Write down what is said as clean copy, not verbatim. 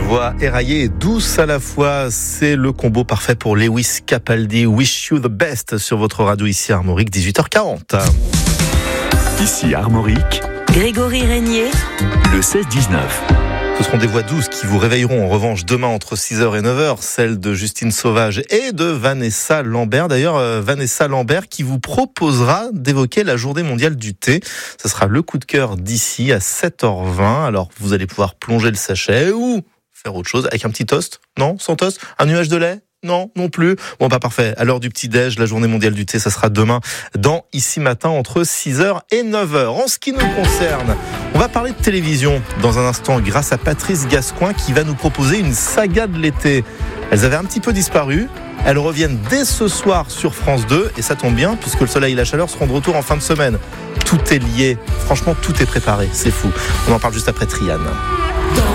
Voix éraillée et douce à la fois, c'est le combo parfait pour Lewis Capaldi. Wish you the best sur votre radio ici à Armorique, 18h40. Ici Armorique, Grégory Régnier, le 16-19. Ce seront des voix douces qui vous réveilleront en revanche demain entre 6h et 9h, celle de Justine Sauvage et de Vanessa Lambert. D'ailleurs, Vanessa Lambert qui vous proposera d'évoquer la journée mondiale du thé. Ce sera le coup de cœur d'ici à 7h20. Alors, vous allez pouvoir plonger le sachet ou faire autre chose avec un petit toast. Non, sans toast. Un nuage de lait. Non, non plus. Bon, pas parfait. À l'heure du petit-déj, la journée mondiale du thé, ça sera demain dans Ici Matin entre 6h et 9h. En ce qui nous concerne, on va parler de télévision dans un instant grâce à Patrice Gascoigne qui va nous proposer une saga de l'été. Elles avaient un petit peu disparu. Elles reviennent dès ce soir sur France 2 et ça tombe bien puisque le soleil et la chaleur seront de retour en fin de semaine. Tout est lié. Franchement, tout est préparé. C'est fou. On en parle juste après Triane.